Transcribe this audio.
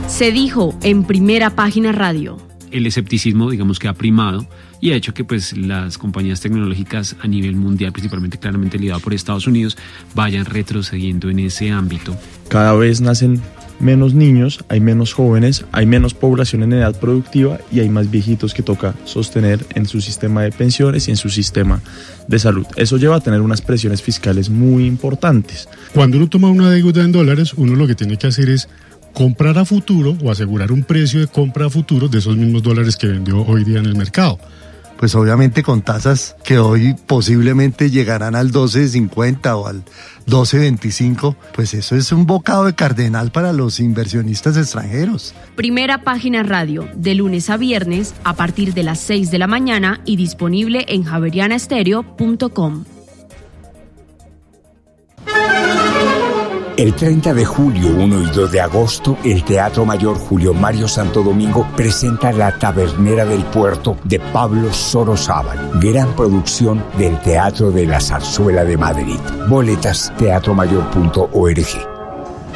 Se dijo en Primera Página Radio. El escepticismo, digamos, que ha primado y ha hecho que pues las compañías tecnológicas a nivel mundial, principalmente claramente liderado por Estados Unidos, vayan retrocediendo en ese ámbito. Cada vez nacen menos niños, hay menos jóvenes, hay menos población en edad productiva y hay más viejitos que toca sostener en su sistema de pensiones y en su sistema de salud. Eso lleva a tener unas presiones fiscales muy importantes. Cuando uno toma una deuda en dólares, uno lo que tiene que hacer es comprar a futuro o asegurar un precio de compra a futuro de esos mismos dólares que vendió hoy día en el mercado. Pues obviamente con tasas que hoy posiblemente llegarán al 12.50 o al 12.25, pues eso es un bocado de cardenal para los inversionistas extranjeros. Primera Página Radio, de lunes a viernes a partir de las 6 de la mañana y disponible en javerianastereo.com. El 30 de julio, 1 y 2 de agosto, el Teatro Mayor Julio Mario Santo Domingo presenta La Tabernera del Puerto de Pablo Sorozábal, gran producción del Teatro de la Zarzuela de Madrid. Boletas teatromayor.org.